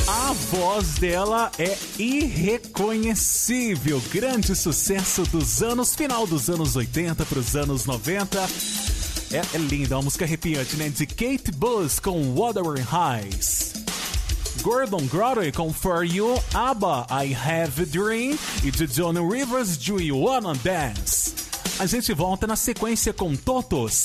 A voz dela é irreconhecível. Grande sucesso dos anos, final dos anos 80 para os anos 90. É linda, uma música arrepiante, né? De Kate Bush com Wuthering Heights. Gordon Grotto com For You, ABBA, I Have a Dream e de Johnny Rivers, Do You Wanna Dance. A gente volta na sequência com Totos,